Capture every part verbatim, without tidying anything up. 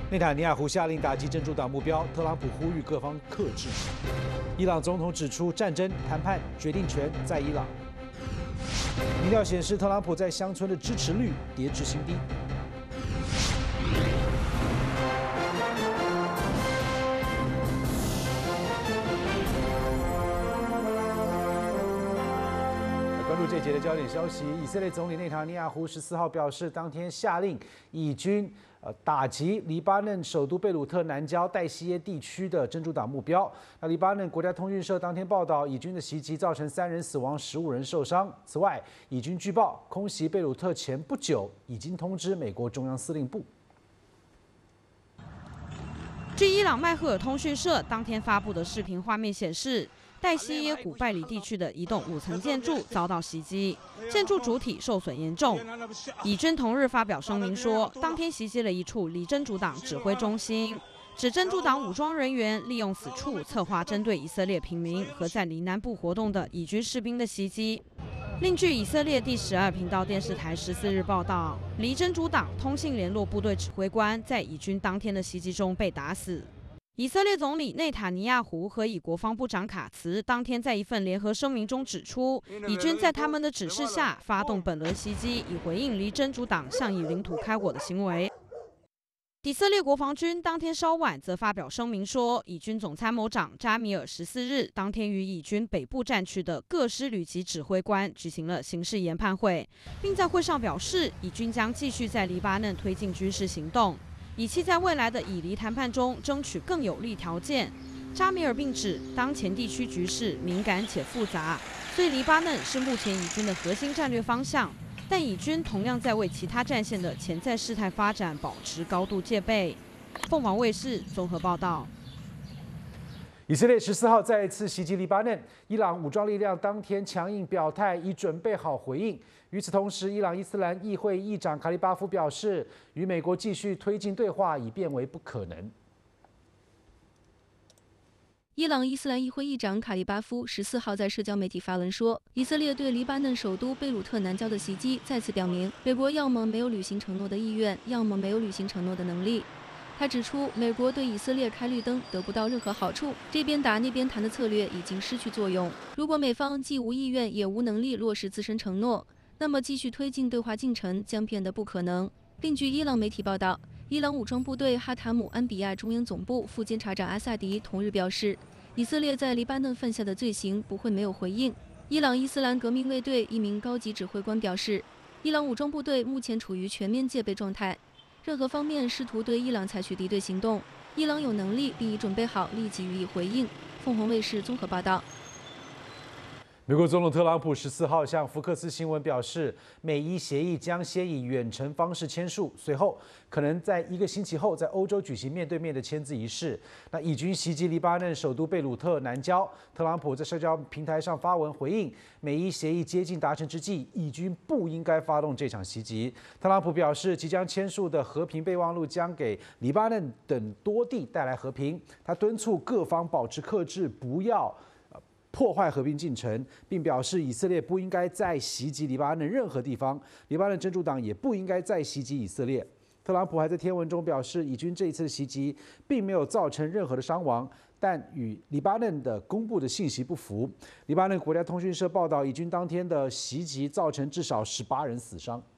内塔尼亚胡下令打击真主党目标，特朗普呼吁各方克制。伊朗总统指出，战争谈判决定权在伊朗。民调显示，特朗普在乡村的支持率跌至新低。关注这节的焦点消息，以色列总理内塔尼亚胡十四号表示，当天下令以军呃打击黎巴嫩首都贝鲁特南郊代西耶地区的真主党目标。那黎巴嫩国家通讯社当天报道，以军的袭击造成三人死亡，十五人受伤。此外，以军据报空袭贝鲁特前不久已经通知美国中央司令部。 据伊朗麦赫尔通讯社当天发布的视频画面显示，代西耶古拜里地区的一栋五层建筑遭到袭击，建筑主体受损严重。以军同日发表声明说，当天袭击了一处离真主党指挥中心，指真主党武装人员利用此处策划针对以色列平民和在离南部活动的以军士兵的袭击。另据以色列第十二频道电视台十四日报道，离真主党通信联络部队指挥官在以军当天的袭击中被打死。以色列总理内塔尼亚胡和以国防部长卡茨当天在一份联合声明中指出，以军在他们的指示下发动本轮袭击，以回应离真主党向以领土开火的行为。以色列国防军当天稍晚则发表声明说，以军总参谋长扎米尔十四日当天与以军北部战区的各师旅级指挥官举行了形势研判会，并在会上表示，以军将继续在黎巴嫩推进军事行动，以期在未来的以黎谈判中争取更有利条件。扎米尔并指，当前地区局势敏感且复杂，所以黎巴嫩是目前以军的核心战略方向。但以军同样在为其他战线的潜在事态发展保持高度戒备。凤凰卫视综合报道。 以色列十四号再次袭击黎巴嫩，伊朗武装力量当天强硬表态，已准备好回应。与此同时，伊朗伊斯兰议会议长卡利巴夫表示，与美国继续推进对话已变为不可能。 伊朗伊斯兰议会议长卡利巴夫十四号在社交媒体发文说，以色列对黎巴嫩首都贝鲁特南郊的袭击再次表明，美国要么没有履行承诺的意愿，要么没有履行承诺的能力。他指出，美国对以色列开绿灯得不到任何好处，这边打那边谈的策略已经失去作用。如果美方既无意愿也无能力落实自身承诺，那么继续推进对话进程将变得不可能。另据伊朗媒体报道，伊朗武装部队哈塔姆安比亚中央总部副监察长阿萨迪同日表示，以色列在黎巴嫩犯下的罪行不会没有回应。伊朗伊斯兰革命卫队一名高级指挥官表示，伊朗武装部队目前处于全面戒备状态，任何方面试图对伊朗采取敌对行动，伊朗有能力并已准备好立即予以回应。凤凰卫视综合报道。 美国总统特朗普十四号向福克斯新闻表示，美伊协议将先以远程方式签署，随后可能在一个星期后在欧洲举行面对面的签字仪式。那以军袭击黎巴嫩首都贝鲁特南郊，特朗普在社交平台上发文回应，美伊协议接近达成之际，以军不应该发动这场袭击。特朗普表示，即将签署的和平备忘录将给黎巴嫩等多地带来和平。他敦促各方保持克制，不要破坏和平进程，并表示以色列不应该再袭击黎巴嫩任何地方，黎巴嫩真主党也不应该再袭击以色列。特朗普还在贴文中表示，以军这一次的袭击并没有造成任何的伤亡，但与黎巴嫩的公布的信息不符。黎巴嫩国家通讯社报道，以军当天的袭击造成至少十八人死伤。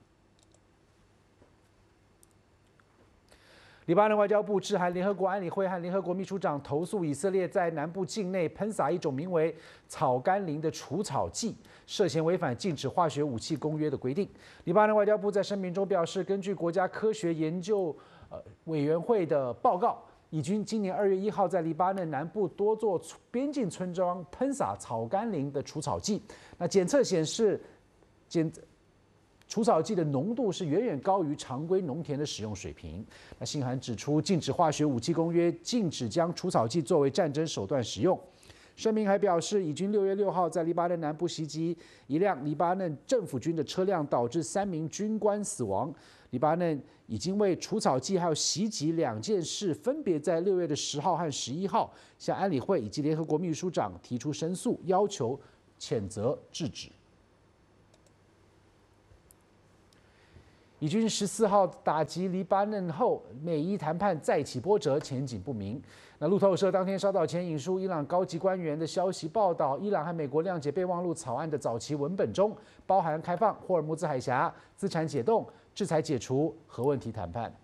黎巴嫩外交部致函联合国安理会和联合国秘书长，投诉以色列在南部境内喷洒一种名为草甘膦的除草剂，涉嫌违反禁止化学武器公约的规定。黎巴嫩外交部在声明中表示，根据国家科学研究呃委员会的报告，以军今年二月一号在黎巴嫩南部多座边境村庄喷洒草甘膦的除草剂，那检测显示检。除草剂的浓度是远远高于常规农田的使用水平。那信函指出，禁止化学武器公约禁止将除草剂作为战争手段使用。声明还表示，以军六月六号在黎巴嫩南部袭击一辆黎巴嫩政府军的车辆，导致三名军官死亡。黎巴嫩已经为除草剂还有袭击两件事，分别在六月的十号和十一号向安理会以及联合国秘书长提出申诉，要求谴责制止。 以军十四号打击黎巴嫩后，美伊谈判再起波折，前景不明。那路透社当天稍早前引述伊朗高级官员的消息报道，伊朗和美国谅解备忘录草案的早期文本中，包含开放霍尔木兹海峡、资产解冻、制裁解除、核问题谈判。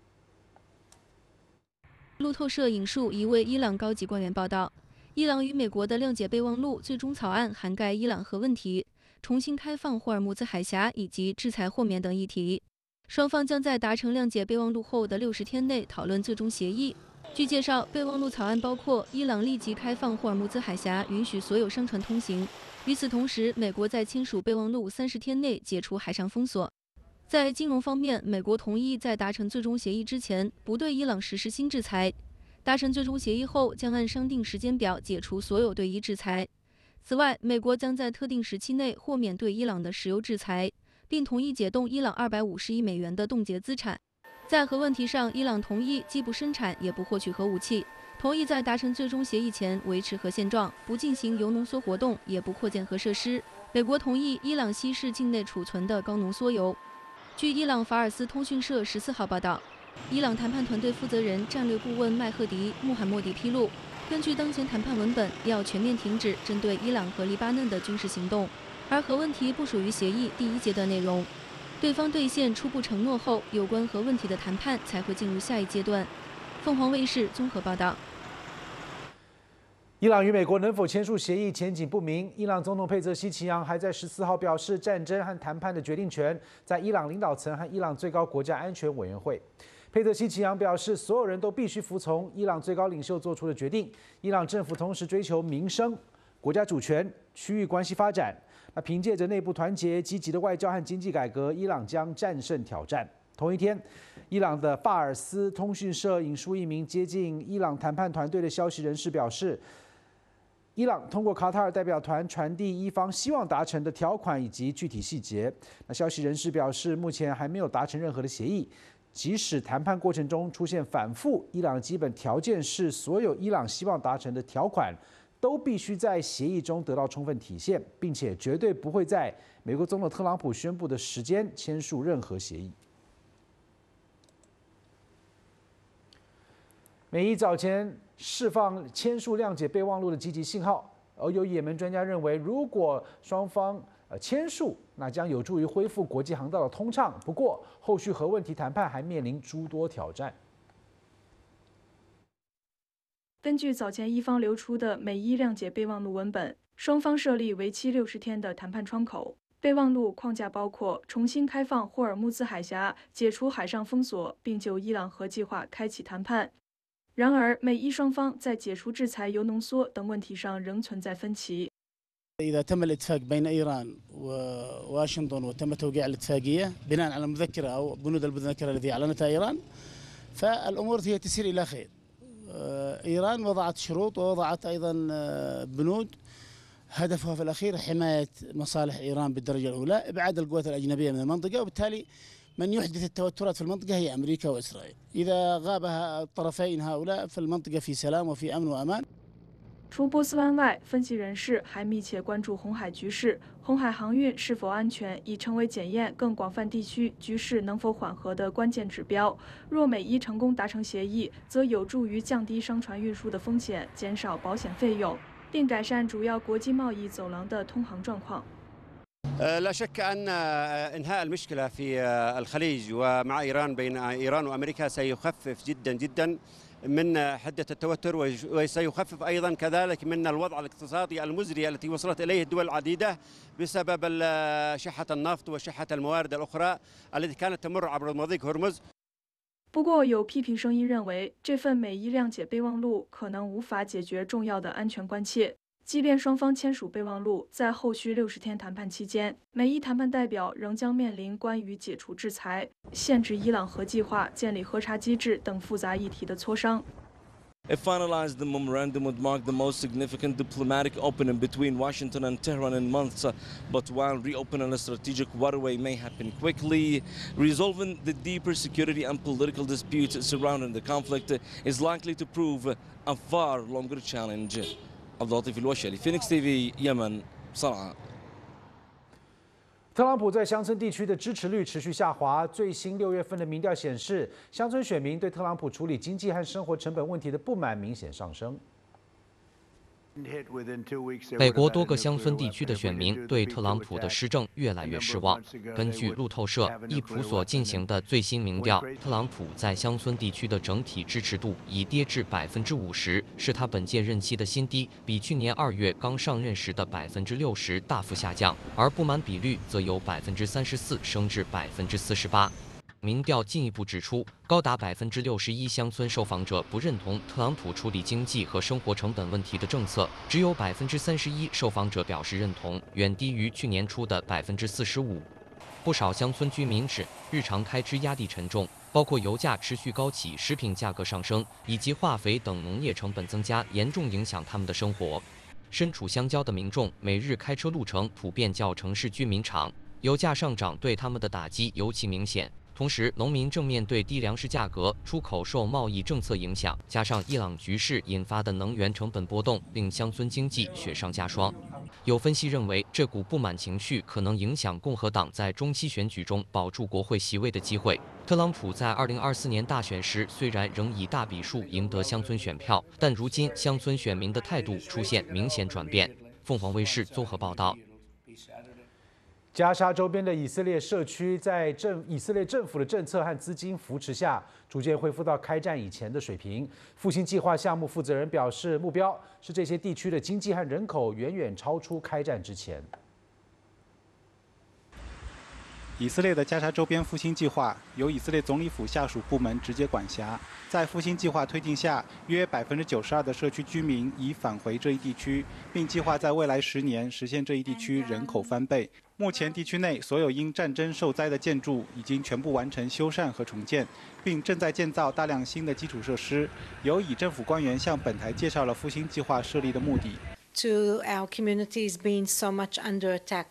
路透社引述一位伊朗高级官员报道，伊朗与美国的谅解备忘录最终草案涵盖伊朗核问题、重新开放霍尔木兹海峡以及制裁豁免等议题。双方将在达成谅解备忘录后的六十天内讨论最终协议。据介绍，备忘录草案包括伊朗立即开放霍尔木兹海峡，允许所有商船通行。与此同时，美国在签署备忘录三十天内解除海上封锁。在金融方面，美国同意在达成最终协议之前不对伊朗实施新制裁。达成最终协议后，将按商定时间表解除所有对伊制裁。此外，美国将在特定时期内豁免对伊朗的石油制裁，并同意解冻伊朗二百五十亿美元的冻结资产。在核问题上，伊朗同意既不生产也不获取核武器，同意在达成最终协议前维持核现状，不进行铀浓缩活动，也不扩建核设施。美国同意伊朗稀释境内储存的高浓缩铀。据伊朗法尔斯通讯社十四号报道，伊朗谈判团队负责人战略顾问麦赫迪·穆罕默迪披露，根据当前谈判文本，要全面停止针对伊朗和黎巴嫩的军事行动，而核问题不属于协议第一阶段内容。对方兑现初步承诺后，有关核问题的谈判才会进入下一阶段。凤凰卫视综合报道。 伊朗与美国能否签署协议前景不明。伊朗总统佩泽西奇扬还在十四号表示，战争和谈判的决定权在伊朗领导层和伊朗最高国家安全委员会。佩泽西奇扬表示，所有人都必须服从伊朗最高领袖做出的决定。伊朗政府同时追求民生、国家主权、区域关系发展。那凭借着内部团结、积极的外交和经济改革，伊朗将战胜挑战。同一天，伊朗的法尔斯通讯社引述一名接近伊朗谈判团队的消息人士表示，伊朗通过卡塔尔代表团传递伊方希望达成的条款以及具体细节。那消息人士表示，目前还没有达成任何的协议。即使谈判过程中出现反复，伊朗的基本条件是所有伊朗希望达成的条款都必须在协议中得到充分体现，并且绝对不会在美国总统特朗普宣布的时间签署任何协议。美伊早前释放签署谅解备忘录的积极信号，而有也门专家认为，如果双方呃签署，那将有助于恢复国际航道的通畅。不过，后续核问题谈判还面临诸多挑战。 根据早前伊方流出的美伊谅解备忘录文本，双方设立为期六十天的谈判窗口。备忘录框架包括重新开放霍尔木兹海峡、解除海上封锁，并就伊朗核计划开启谈判。然而，美伊双方在解除制裁、铀浓缩等问题上仍存在分歧。 إذا تم الاتفاق بين إيران وواشنطن وتم توقيع الاتفاقية بناء على المذكرة أو بنود المذكرة التي أعلنتها إيران، فالأمور هي تسير إلى خير. إيران وضعت شروط ووضعت أيضا بنود هدفها في الأخير حماية مصالح إيران بالدرجة الأولى، إبعاد القوات الأجنبية من المنطقة، وبالتالي من يحدث التوترات في المنطقة هي أمريكا وإسرائيل. إذا غاب الطرفين هؤلاء في المنطقة في سلام وفي أمن وأمان. 除波斯湾外，分析人士还密切关注红海局势。红海航运是否安全，已成为检验更广泛地区局势能否缓和的关键指标。若美伊成功达成协议，则有助于降低商船运输的风险，减少保险费用，并改善主要国际贸易走廊的通航状况。 لا شك أن إنهاء المشكلة في الخليج ومع إيران بين إيران وأمريكا سيخفف جدا جدا من حدة التوتر وسيخفف أيضا كذلك من الوضع الاقتصادي المزري التي وصلت إليه الدول العديدة بسبب شحة النفط وشحة الموارد الأخرى التي كانت تمر عبر مضيق هرمز. 不过，有批评声音认为，这份美伊谅解备忘录可能无法解决重要的安全关切。 即便双方签署备忘录，在后续六十天谈判期间，美伊谈判代表仍将面临关于解除制裁、限制伊朗核计划、建立核查机制等复杂议题的磋商。 If finalized, the memorandum would mark the most significant diplomatic opening between Washington and Tehran in months. But while reopening a strategic waterway may happen quickly, resolving the deeper security and political disputes surrounding the conflict is likely to prove a far longer challenge. عبد اللطيف الوشلي فينيكس تي في يمن صنعاء. 特朗普在乡村地区的支持率持续下滑。最新六月份的民调显示，乡村选民对特朗普处理经济和生活成本问题的不满明显上升。 美国多个乡村地区的选民对特朗普的施政越来越失望。根据路透社、易普所进行的最新民调，特朗普在乡村地区的整体支持度已跌至百分之五十，是他本届任期的新低，比去年二月刚上任时的百分之六十大幅下降。而不满比率则由百分之三十四升至百分之四十八。 民调进一步指出，高达百分之六十一乡村受访者不认同特朗普处理经济和生活成本问题的政策，只有百分之三十一受访者表示认同，远低于去年初的百分之四十五。不少乡村居民指，日常开支压力沉重，包括油价持续高企、食品价格上升，以及化肥等农业成本增加，严重影响他们的生活。身处乡郊的民众，每日开车路程普遍较城市居民长，油价上涨对他们的打击尤其明显。 同时，农民正面对低粮食价格、出口受贸易政策影响，加上伊朗局势引发的能源成本波动，令乡村经济雪上加霜。有分析认为，这股不满情绪可能影响共和党在中期选举中保住国会席位的机会。特朗普在二零二四年大选时虽然仍以大比数赢得乡村选票，但如今乡村选民的态度出现明显转变。凤凰卫视综合报道。 加沙周边的以色列社区在政以色列政府的政策和资金扶持下，逐渐恢复到开战以前的水平。复兴计划项目负责人表示，目标是这些地区的经济和人口远远超出开战之前。 以色列的加沙周边复兴计划由以色列总理府下属部门直接管辖。在复兴计划推进下，约百分之九十二的社区居民已返回这一地区，并计划在未来十年实现这一地区人口翻倍。目前，地区内所有因战争受灾的建筑已经全部完成修缮和重建，并正在建造大量新的基础设施。由以政府官员向本台介绍了复兴计划设立的目的。 To our communities being so much under attack.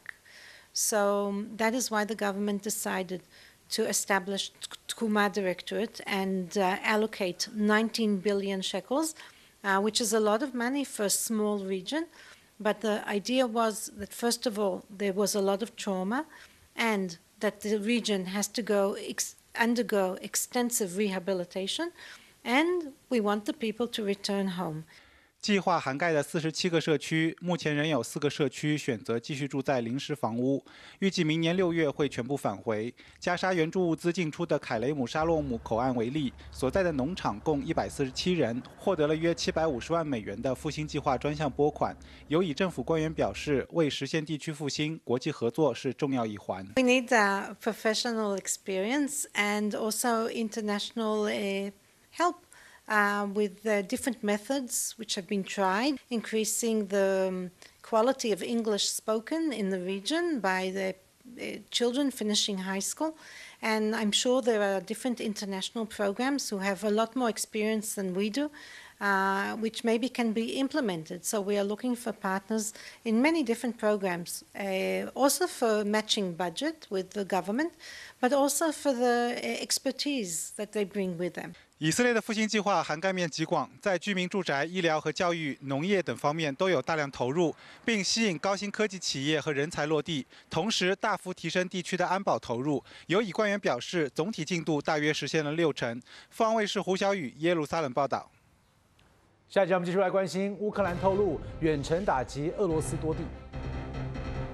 So that is why the government decided to establish Tkuma Directorate and uh, allocate nineteen billion shekels, uh, which is a lot of money for a small region. But the idea was that, first of all, there was a lot of trauma, and that the region has to go ex undergo extensive rehabilitation, and we want the people to return home. 计划涵盖的四十七个社区，目前仍有四个社区选择继续住在临时房屋，预计明年六月会全部返回。加沙援助物资进出的凯雷姆沙洛姆口岸为例，所在的农场共一百四十七人，获得了约七百五十万美元的复兴计划专项拨款。有以政府官员表示，为实现地区复兴，国际合作是重要一环。 We need uh, professional experience and also international uh, help. Uh, with uh, different methods which have been tried, increasing the um, quality of English spoken in the region by the uh, children finishing high school. And I'm sure there are different international programs who have a lot more experience than we do, uh, which maybe can be implemented. So we are looking for partners in many different programs, uh, also for matching budget with the government, but also for the uh, expertise that they bring with them. 以色列的复兴计划涵盖面极广，在居民住宅、医疗和教育、农业等方面都有大量投入，并吸引高新科技企业和人才落地，同时大幅提升地区的安保投入。有以官员表示，总体进度大约实现了六成。凤凰卫视胡小雨耶路撒冷报道。 下一节我们继续来关心乌克兰透露远程打击俄罗斯多地，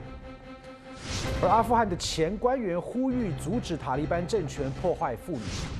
而阿富汗的前官员呼吁阻止塔利班政权破坏妇女。